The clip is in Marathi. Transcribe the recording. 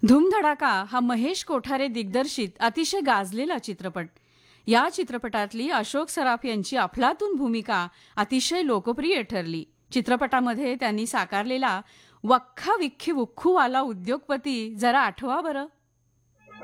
धूमधडाका हा महेश कोठारे दिग्दर्शित अतिशय गाजलेला चित्रपट. या चित्रपटातली अशोक सराफ यांची अफलातून भूमिका अतिशय लोकप्रिय ठरली. चित्रपटामध्ये त्यांनी साकारलेला वख्खा विख्खी वुख्खूवाला उद्योगपती जरा आठवा बरं.